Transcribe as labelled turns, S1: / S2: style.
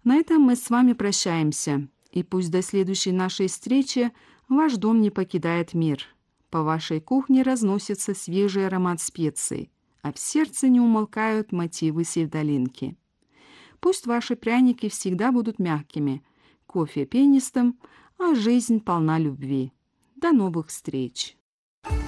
S1: На этом мы с вами прощаемся. И пусть до следующей нашей встречи ваш дом не покидает мир. По вашей кухне разносится свежий аромат специй, а в сердце не умолкают мотивы севдалинки. Пусть ваши пряники всегда будут мягкими, кофе пенистым, а жизнь полна любви. До новых встреч!